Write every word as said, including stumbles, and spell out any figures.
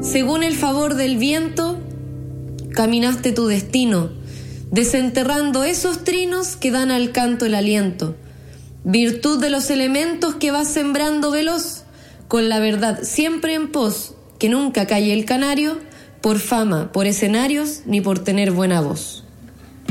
Según el favor del viento, caminaste tu destino, desenterrando esos trinos que dan al canto el aliento. Virtud de los elementos que vas sembrando veloz, con la verdad siempre en pos, que nunca calle el canario, por fama, por escenarios, ni por tener buena voz.